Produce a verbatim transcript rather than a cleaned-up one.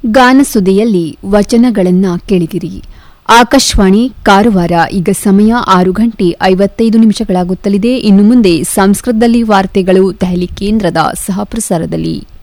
ಗಾನಸುದೆಯಲ್ಲಿ ವಚನಗಳನ್ನ ಕೇಳಿದಿರಿ. ಆಕಾಶವಾಣಿ ಕಾರವಾರ. ಈಗ ಸಮಯ ಆರು ಗಂಟೆ ಐವತ್ತೈದು ನಿಮಿಷಗಳಾಗುತ್ತಲಿದೆ. ಇನ್ನು ಮುಂದೆ ಸಂಸ್ಕೃತದಲ್ಲಿ ವಾರ್ತೆಗಳು ದೆಹಲಿ ಕೇಂದ್ರದ ಸಹ ಪ್ರಸಾರದಲ್ಲಿ.